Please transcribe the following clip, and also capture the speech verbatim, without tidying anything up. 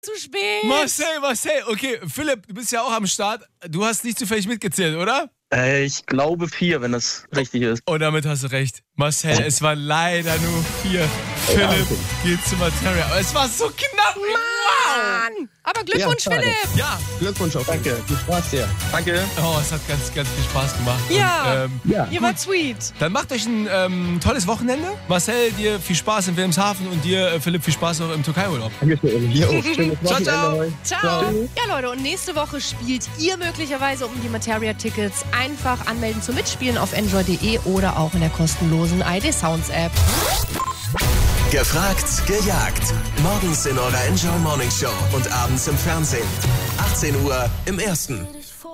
zu spät. Marcel, Marcel, okay, Philipp, du bist ja auch am Start. Du hast nicht zufällig mitgezählt, oder? Äh, ich glaube vier, wenn das richtig ist. Oh, damit hast du recht. Marcel, es waren leider nur vier. Philipp Ja, okay. geht zu Materia. Aber es war so knapp. Mann! Aber Glückwunsch, Ja, schade. Philipp. Ja. Glückwunsch auf Danke. Viel Spaß dir. Danke. Oh, es hat ganz, ganz viel Spaß gemacht. Ja. Und, ähm, Ja. Ihr wart sweet. dann macht euch ein ähm, tolles Wochenende. Marcel, dir viel Spaß in Wilhelmshaven und dir, äh, Philipp, viel Spaß auch im Türkei-Urlaub. Dankeschön. Jo, schönes Ciao, Wochenende ciao. euch. Ciao. Ja, Leute, und nächste Woche spielt ihr möglicherweise um die Materia-Tickets. Einfach anmelden zum Mitspielen auf enjoy punkt de oder auch in der kostenlosen I D Sounds App. Gefragt, gejagt. Morgens in eurer Enjoy Morning Show und abends im Fernsehen. achtzehn Uhr im Ersten.